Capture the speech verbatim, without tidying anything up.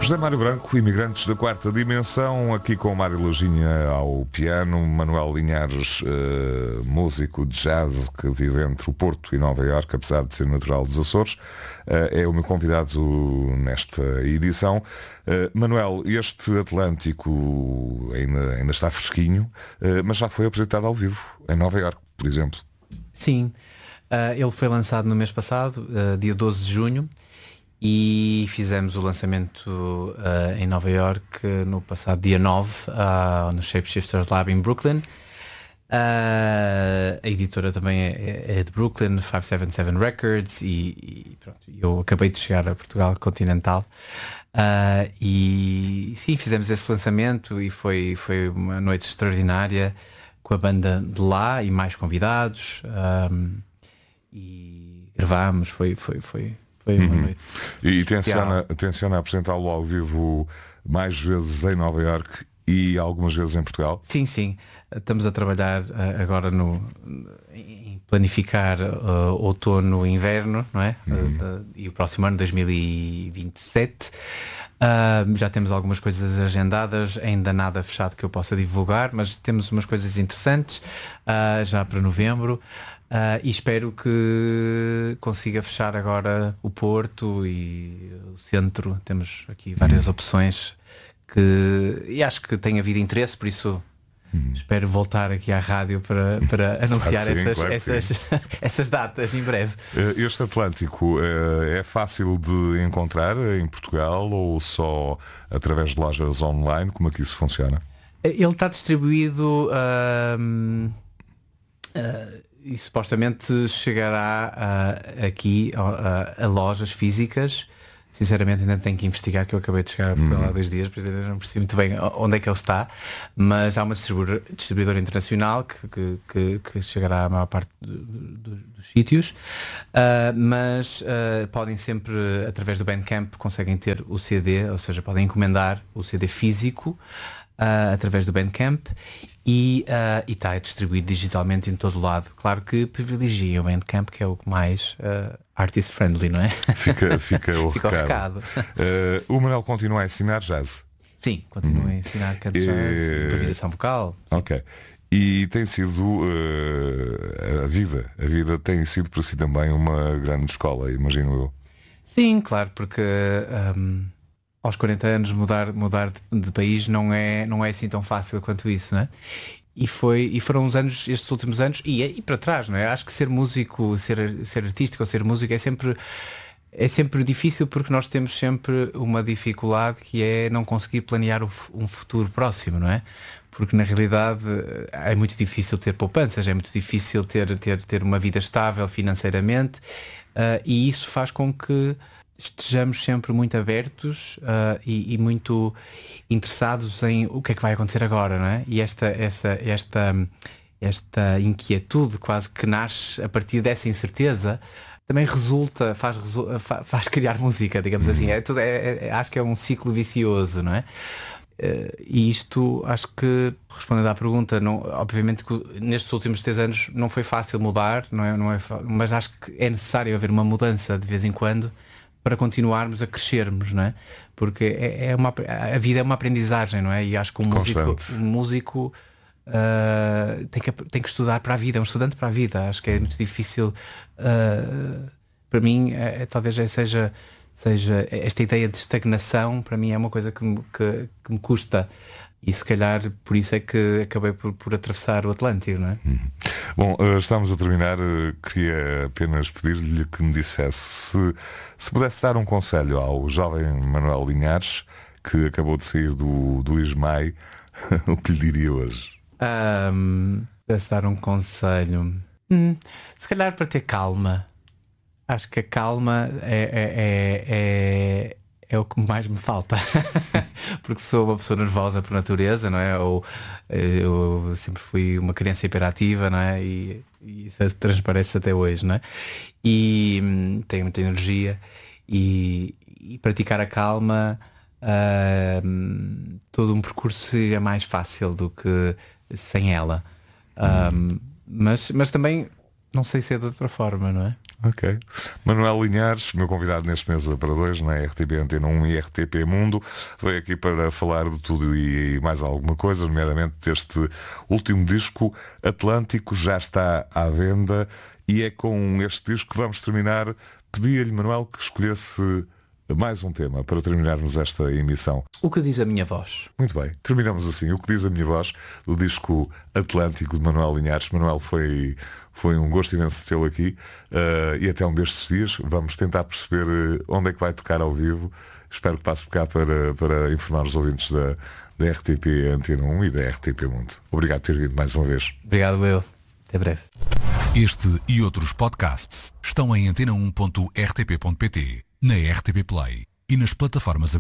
José Mário Branco, Imigrantes da Quarta Dimensão, aqui com Mário Lojinha ao piano, Manuel Linhares, uh, músico de jazz que vive entre o Porto e Nova Iorque, apesar de ser natural dos Açores, uh, é o meu convidado nesta edição. Uh, Manuel, este Atlântico ainda, ainda está fresquinho, uh, mas já foi apresentado ao vivo, em Nova Iorque, por exemplo. Sim, uh, ele foi lançado no mês passado, uh, dia doze de junho. E fizemos o lançamento uh, em Nova Iorque no passado dia nove, uh, no Shapeshifters Lab em Brooklyn. Uh, a editora também é, é de Brooklyn, quinhentos e setenta e sete Records, e, e pronto, eu acabei de chegar a Portugal Continental. Uh, e sim, fizemos esse lançamento e foi, foi uma noite extraordinária com a banda de lá e mais convidados. Um, e gravámos, foi... foi, foi Foi uma noite. Uhum. E tenciona, tenciona apresentá-lo ao vivo mais vezes em Nova Iorque e algumas vezes em Portugal? Sim, sim. Estamos a trabalhar uh, agora no, em planificar uh, outono e inverno, não é? Uhum. Uh, uh, e o próximo ano, dois mil e vinte e sete. Uh, já temos algumas coisas agendadas, ainda nada fechado que eu possa divulgar, mas temos umas coisas interessantes uh, já para novembro. Uh, e espero que consiga fechar agora o Porto e o centro. Temos aqui várias opções que, e acho que tem havido interesse, por isso hum. espero voltar aqui à rádio para, para anunciar claro sim, essas, claro essas, essas datas em breve. Este Atlântico é fácil de encontrar em Portugal ou só através de lojas online? Como é que isso funciona? Ele está distribuído uh, uh, e supostamente chegará uh, aqui uh, a lojas físicas. Sinceramente ainda tenho que investigar, que eu acabei de chegar a Portugal há dois dias, por isso ainda não percebi muito bem onde é que ele está. Mas há uma distribuidora, distribuidora internacional que, que, que, que chegará à maior parte do, do, dos sítios. Uh, mas uh, podem sempre, através do Bandcamp, conseguem ter o C D, ou seja, podem encomendar o C D físico uh, através do Bandcamp. E uh, está distribuído digitalmente em todo o lado. Claro que privilegia o Bandcamp, que é o que mais uh, artist friendly, não é? Fica, fica o fica recado. Uh, o Manuel continua a ensinar jazz? Sim, continua hum. a ensinar canto jazz, e... improvisação vocal. Sim. Ok. E tem sido uh, a vida, a vida tem sido para si também uma grande escola, imagino eu. Sim, claro, porque um, aos quarenta anos mudar, mudar de, de país não é, não é assim tão fácil quanto isso, não é? E, foi, e foram uns anos, estes últimos anos, e, e para trás, não é? Acho que ser músico, ser, ser artístico ou ser músico é sempre, é sempre difícil, porque nós temos sempre uma dificuldade que é não conseguir planear o, um futuro próximo, não é? Porque na realidade é muito difícil ter poupanças, é muito difícil ter, ter, ter uma vida estável financeiramente, uh, e isso faz com que estejamos sempre muito abertos uh, e, e muito interessados em o que é que vai acontecer agora, não é? E esta, esta, esta, esta inquietude quase que nasce a partir dessa incerteza também resulta, faz, faz criar música, digamos assim. É, tudo, é, é, acho que é um ciclo vicioso, não é? Uh, e isto, acho que, respondendo à pergunta, não, obviamente que nestes últimos três anos não foi fácil mudar, não é, não é, mas acho que é necessário haver uma mudança de vez em quando para continuarmos a crescermos, não é? Porque é, é uma, a vida é uma aprendizagem, não é? E acho que um músico, um músico uh, tem, que, tem que estudar para a vida, é um estudante para a vida. Acho que é muito difícil, uh, para mim, é, é, talvez seja, seja esta ideia de estagnação, para mim é uma coisa que me, que, que me custa. E se calhar por isso é que acabei por, por atravessar o Atlântico, não é? Hum. Bom, estamos a terminar. Queria apenas pedir-lhe que me dissesse se, se pudesse dar um conselho ao jovem Manuel Linhares, que acabou de sair do, do ISMAI, o que lhe diria hoje? Um, pudesse dar um conselho, hum, se calhar para ter calma. Acho que a calma é... é, é, é... é o que mais me falta. Porque sou uma pessoa nervosa por natureza, não é? Ou eu sempre fui uma criança hiperativa, não é? E, e isso transparece até hoje, não é? E hum, tenho muita energia e, e praticar a calma, hum, todo um percurso seria mais fácil do que sem ela. Hum, mas, mas também não sei se é de outra forma, não é? Ok. Manuel Linhares, meu convidado neste Mesa para Dois, na R T P Antena um e R T P Mundo, veio aqui para falar de tudo e mais alguma coisa, nomeadamente deste último disco, Atlântico, já está à venda, e é com este disco que vamos terminar. Pedi-lhe, Manuel, que escolhesse mais um tema para terminarmos esta emissão. O que diz a minha voz? Muito bem, terminamos assim. O que diz a minha voz, do disco Atlântico de Manuel Linhares. Manuel, foi, foi um gosto imenso tê-lo aqui, uh, e até um destes dias vamos tentar perceber onde é que vai tocar ao vivo. Espero que passe por cá para, para informar os ouvintes da, da R T P Antena um e da R T P Mundo. Obrigado por ter vindo mais uma vez. Obrigado, eu. Até breve. Este e outros podcasts estão em antena um ponto r t p ponto p t, na R T P Play e nas plataformas